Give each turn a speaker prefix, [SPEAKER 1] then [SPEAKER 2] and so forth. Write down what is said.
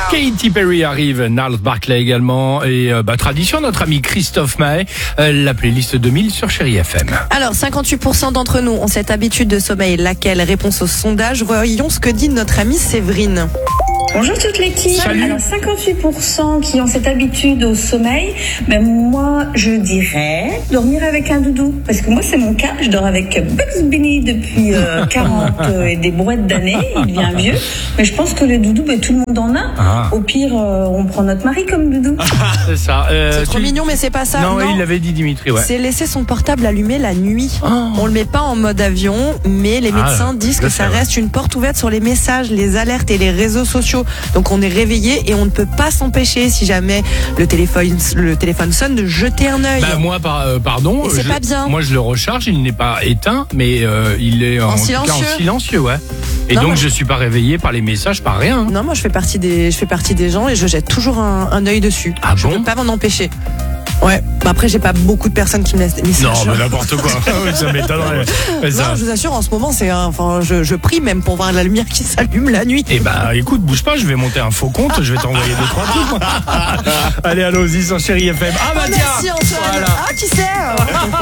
[SPEAKER 1] Katy Perry arrive, Gnarls Barkley également et tradition, notre ami Christophe Maé, la playlist 2000 sur Chéri FM.
[SPEAKER 2] Alors 58% d'entre nous ont cette habitude de sommeil. Laquelle? Réponse au sondage. Voyons ce que dit notre amie Séverine.
[SPEAKER 3] Bonjour toute l'équipe.
[SPEAKER 1] Salut.
[SPEAKER 3] Alors 58% qui ont cette habitude au sommeil, moi je dirais dormir avec un doudou. Parce que moi c'est mon cas, je dors avec Bugs Bunny depuis 40 et des brouettes d'années, il devient vieux. Mais je pense que le doudou, tout le monde en a.
[SPEAKER 1] Ah.
[SPEAKER 3] Au pire, on prend notre mari comme doudou.
[SPEAKER 1] C'est ça.
[SPEAKER 2] C'est trop mignon, mais c'est pas ça.
[SPEAKER 1] Non, il l'avait dit Dimitri, ouais.
[SPEAKER 2] C'est laisser son portable allumé la nuit.
[SPEAKER 1] Oh.
[SPEAKER 2] On le met pas en mode avion, mais les médecins disent que ça reste une porte ouverte sur les messages, les alertes et les réseaux sociaux. Donc on est réveillé et on ne peut pas s'empêcher, si jamais le téléphone sonne, de jeter un œil.
[SPEAKER 1] Moi, pardon.
[SPEAKER 2] Et c'est pas bien.
[SPEAKER 1] Moi, je le recharge, il n'est pas éteint, mais il est en silencieux, ouais. Et donc, je suis pas réveillé par les messages, par rien.
[SPEAKER 2] Non, moi je fais partie des gens et je jette toujours un œil dessus.
[SPEAKER 1] Ah
[SPEAKER 2] je
[SPEAKER 1] bon?
[SPEAKER 2] peux pas m'en empêcher. Ouais. Après, j'ai pas beaucoup de personnes qui me laissent des messages.
[SPEAKER 1] Non, mais n'importe quoi. Ça m'étonnerait.
[SPEAKER 2] Non, je vous assure, en ce moment, je prie même pour voir la lumière qui s'allume la nuit.
[SPEAKER 1] Eh écoute, bouge pas, je vais monter un faux compte, je vais t'envoyer 2-3 trucs. Allez, allons-y sur Chéri FM.
[SPEAKER 2] Merci Antoine.
[SPEAKER 1] Voilà.
[SPEAKER 2] Qui sait